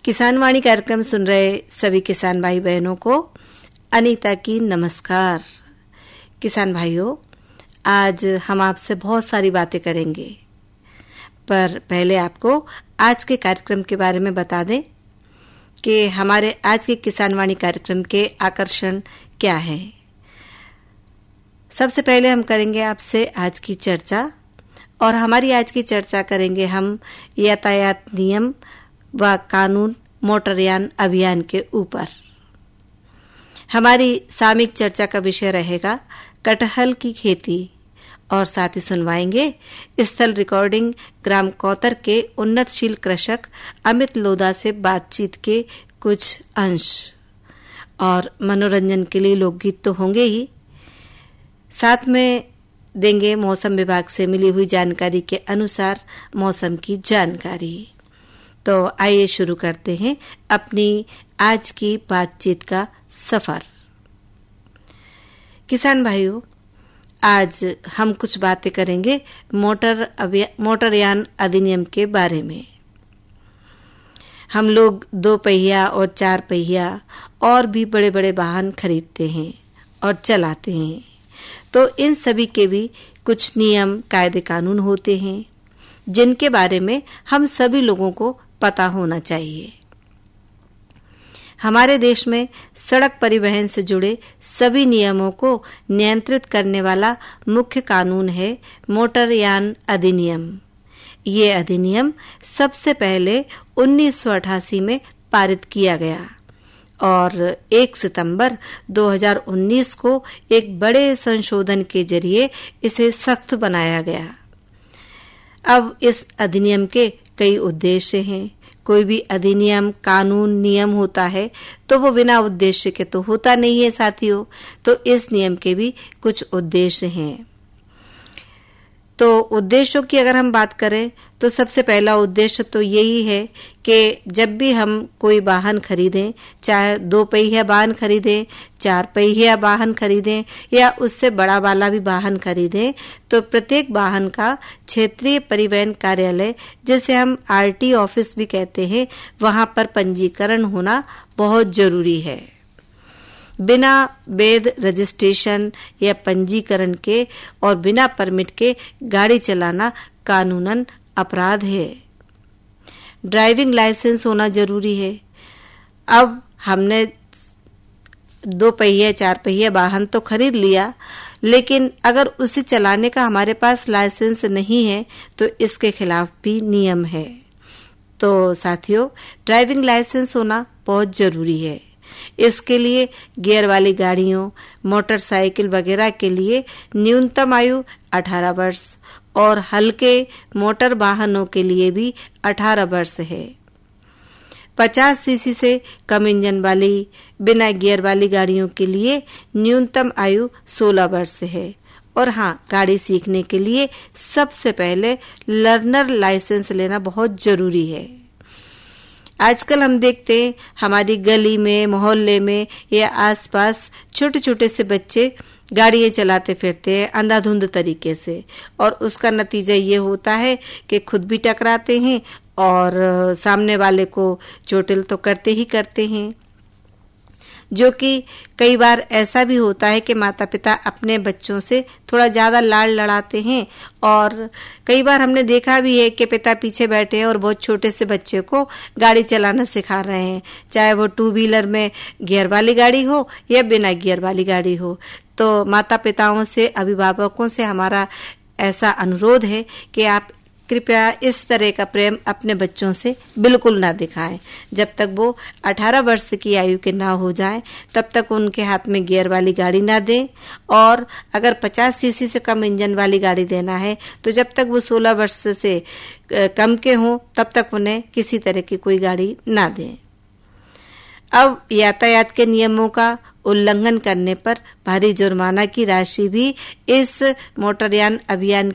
किसान वाणी कार्यक्रम सुन रहे सभी किसान भाई बहनों को अनीता की नमस्कार। किसान भाइयों, आज हम आपसे बहुत सारी बातें करेंगे, पर पहले आपको आज के कार्यक्रम के बारे में बता दें कि हमारे आज के किसान वाणी कार्यक्रम के आकर्षण क्या है। सबसे पहले हम करेंगे आपसे आज की चर्चा, और हमारी आज की चर्चा करेंगे हम यातायात नियम व कानून मोटरयान अभियान के ऊपर। हमारी सामयिक चर्चा का विषय रहेगा कटहल की खेती, और साथ ही सुनवाएंगे स्थल रिकॉर्डिंग ग्राम कौतर के उन्नतशील कृषक अमित लोधा से बातचीत के कुछ अंश, और मनोरंजन के लिए लोकगीत तो होंगे ही, साथ में देंगे मौसम विभाग से मिली हुई जानकारी के अनुसार मौसम की जानकारी। तो आइए शुरू करते हैं अपनी आज की बातचीत का सफर। किसान भाइयों, आज हम कुछ बातें करेंगे मोटरयान अधिनियम के बारे में। हम लोग 2 पहिया और 4 पहिया और भी बड़े बड़े वाहन खरीदते हैं और चलाते हैं, तो इन सभी के भी कुछ नियम कायदे कानून होते हैं जिनके बारे में हम सभी लोगों को पता होना चाहिए। हमारे देश में सड़क परिवहन से जुड़े सभी नियमों को नियंत्रित करने वाला मुख्य कानून है मोटरयान अधिनियम। ये अधिनियम सबसे पहले 1988 में पारित किया गया और 1 सितंबर 2019 को एक बड़े संशोधन के जरिए इसे सख्त बनाया गया। अब इस अधिनियम के कई उद्देश्य हैं। कोई भी अधिनियम, कानून, नियम होता है तो वो बिना उद्देश्य के तो होता नहीं है साथियों। तो इस नियम के भी कुछ उद्देश्य हैं। तो उद्देश्यों की अगर हम बात करें तो सबसे पहला उद्देश्य तो यही है कि जब भी हम कोई वाहन खरीदें, चाहे 2 पहिया वाहन खरीदें, 4 पहिया वाहन खरीदें या उससे बड़ा वाला भी वाहन खरीदें, तो प्रत्येक वाहन का क्षेत्रीय परिवहन कार्यालय, जिसे हम आरटी ऑफिस भी कहते हैं, वहां पर पंजीकरण होना बहुत जरूरी है। बिना वैध रजिस्ट्रेशन या पंजीकरण के और बिना परमिट के गाड़ी चलाना कानूनन अपराध है। ड्राइविंग लाइसेंस होना जरूरी है। अब हमने 2 पहिया 4 पहिया वाहन तो खरीद लिया, लेकिन अगर उसे चलाने का हमारे पास लाइसेंस नहीं है तो इसके खिलाफ भी नियम है। तो साथियों, ड्राइविंग लाइसेंस होना बहुत जरूरी है। इसके लिए गियर वाली गाड़ियों, मोटरसाइकिल वगैरह के लिए न्यूनतम आयु 18 वर्ष और हल्के मोटर वाहनों के लिए भी 18 वर्ष है। 50 सीसी से कम इंजन वाली बिना गियर वाली गाड़ियों के लिए न्यूनतम आयु 16 वर्ष है। और हाँ, गाड़ी सीखने के लिए सबसे पहले लर्नर लाइसेंस लेना बहुत जरूरी है। आजकल हम देखते हैं हमारी गली में, मोहल्ले में या आसपास छोटे छोटे से बच्चे गाड़ियां चलाते फिरते हैं अंधाधुंध तरीके से, और उसका नतीजा ये होता है कि खुद भी टकराते हैं और सामने वाले को चोटिल तो करते ही करते हैं। जो कि कई बार ऐसा भी होता है कि माता पिता अपने बच्चों से थोड़ा ज्यादा लाड़ लड़ाते हैं, और कई बार हमने देखा भी है कि पिता पीछे बैठे हैं और बहुत छोटे से बच्चे को गाड़ी चलाना सिखा रहे हैं, चाहे वो 2 व्हीलर में गियर वाली गाड़ी हो या बिना गियर वाली गाड़ी हो। तो माता पिताओं से, अभिभावकों से हमारा ऐसा अनुरोध है कि आप कृपया इस तरह का प्रेम अपने बच्चों से बिल्कुल ना दिखाएं। जब तक वो 18 वर्ष की आयु के ना हो जाएं, तब तक उनके हाथ में गियर वाली गाड़ी ना दें, और अगर 50 सीसी से कम इंजन वाली गाड़ी देना है तो जब तक वो 16 वर्ष से कम के हों तब तक उन्हें किसी तरह की कोई गाड़ी ना दें। अब यातायात के नियमों का उल्लंघन करने पर भारी जुर्माना की राशि भी इस मोटरयान अभियान